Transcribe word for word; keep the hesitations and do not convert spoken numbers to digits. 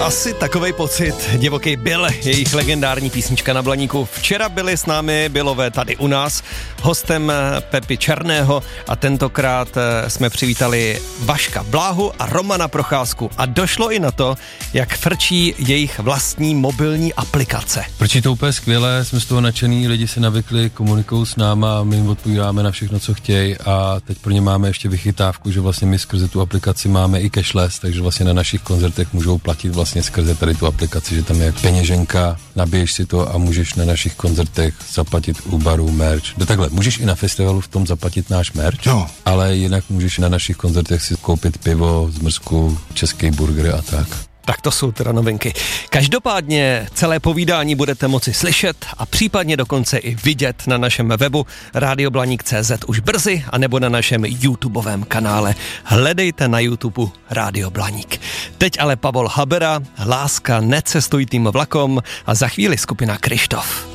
Asi takovej pocit divoký byl jejich legendární písnička na Blaníku. Včera byli s námi Bylové tady u nás, hostem Pepi Černého a tentokrát jsme přivítali Vaška Bláhu a Romana Procházku a došlo i na to, jak frčí jejich vlastní mobilní aplikace. Frčí to úplně skvěle, jsme z toho nadšený, lidi se navykli, komunikují s náma a my jim odpovídáme na všechno, co chtějí a teď pro ně máme ještě vychytávku, že vlastně my skrze tu aplikaci máme i cashless, takže vlastně na našich koncertech můžou platit vlastně skrze tady tu aplikaci, že tam je peněženka, nabiješ si to a můžeš na našich koncertech zaplatit u baru merch. Do takhle, můžeš i na festivalu v tom zaplatit náš merch, jo. Ale jinak můžeš na našich koncertech si koupit pivo, zmrzku, český burger a tak. Tak to jsou teda novinky. Každopádně celé povídání budete moci slyšet a případně dokonce i vidět na našem webu radioblaník tečka cé zet už brzy, anebo na našem YouTubeovém kanále. Hledejte na YouTube Rádio Blaník. Teď ale Pavol Habera, Láska necestuj tým vlakom a za chvíli skupina Kryštof.